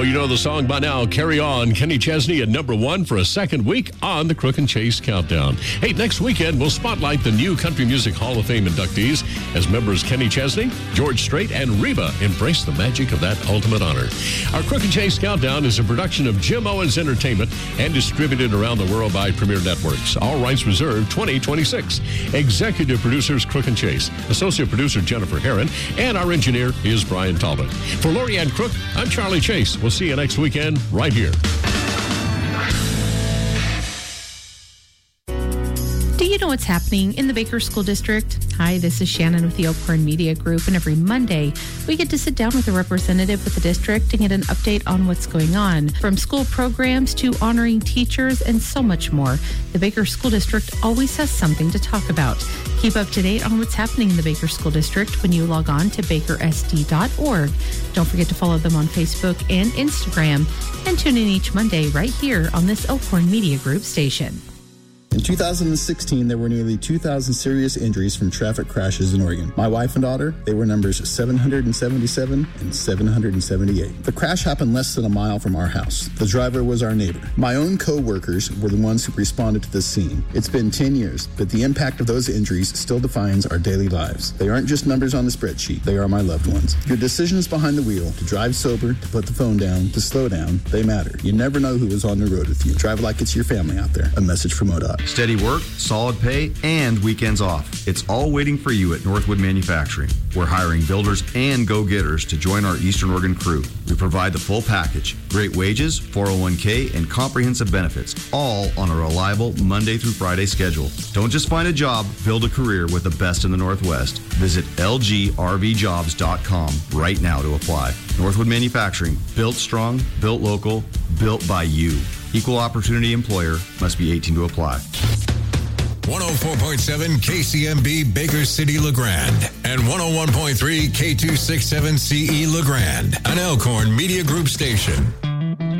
Oh, you know the song by now. Carry On. Kenny Chesney at number 1 for a second week on the Crook and Chase Countdown. Hey, next weekend, we'll spotlight the new Country Music Hall of Fame inductees as members Kenny Chesney, George Strait, and Reba embrace the magic of that ultimate honor. Our Crook and Chase Countdown is a production of Jim Owens Entertainment and distributed around the world by Premier Networks. All rights reserved 2026. Executive producers Crook and Chase. Associate producer Jennifer Herron. And our engineer is Brian Talbot. For Lori Ann Crook, I'm Charlie Chase. We'll see you next weekend right here. Do you know what's happening in the Baker School District? Hi, this is Shannon with the Elkhorn Media Group, and every Monday we get to sit down with a representative with the district and get an update on what's going on, from school programs to honoring teachers and so much more. The Baker School District always has something to talk about. Keep up to date on what's happening in the Baker School District when you log on to bakersd.org. Don't forget to follow them on Facebook and Instagram, and tune in each Monday right here on this Elkhorn Media Group station. In 2016, there were nearly 2,000 serious injuries from traffic crashes in Oregon. My wife and daughter, they were numbers 777 and 778. The crash happened less than a mile from our house. The driver was our neighbor. My own co-workers were the ones who responded to this scene. It's been 10 years, but the impact of those injuries still defines our daily lives. They aren't just numbers on the spreadsheet. They are my loved ones. Your decisions behind the wheel, to drive sober, to put the phone down, to slow down, they matter. You never know who is on the road with you. Drive like it's your family out there. A message from ODOT. Steady work, solid pay, and weekends off. It's all waiting for you at Northwood Manufacturing. We're hiring builders and go-getters to join our Eastern Oregon crew. We provide the full package: great wages, 401k, and comprehensive benefits, all on a reliable Monday through Friday schedule. Don't just find a job, build a career with the best in the Northwest. Visit lgrvjobs.com right now to apply. Northwood Manufacturing, built strong, built local, built by you. Equal opportunity employer, must be 18 to apply. 104.7 KCMB Baker City LeGrand and 101.3 K267CE LeGrand, an Elkhorn Media Group station.